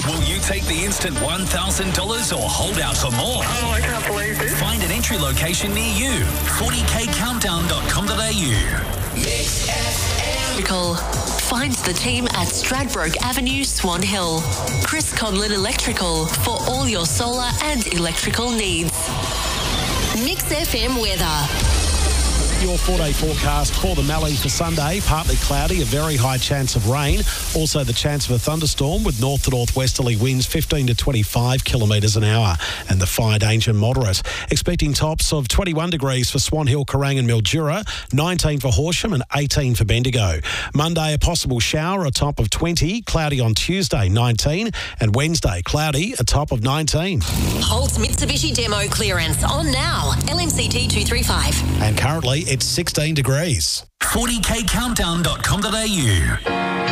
Will you take the instant $1,000 or hold out for more? Oh, I can't believe this. Find an entry location near you. 40kcountdown.com.au. Mix FM. Find the team at Stradbroke Avenue, Swan Hill. Chris Conlon Electrical for all your solar and electrical needs. Mix FM weather. Your 4-day forecast for the Mallee for Sunday. Partly cloudy, a very high chance of rain. Also the chance of a thunderstorm with north to northwesterly winds 15 to 25 kilometres an hour. And the fire danger moderate. Expecting tops of 21 degrees for Swan Hill, Kerrang and Mildura, 19 for Horsham and 18 for Bendigo. Monday, a possible shower, a top of 20. Cloudy on Tuesday, 19. And Wednesday, cloudy, a top of 19. Holt's Mitsubishi demo clearance on now. LMCT 235. And currently, it's 16 degrees. 40kcountdown.com.au.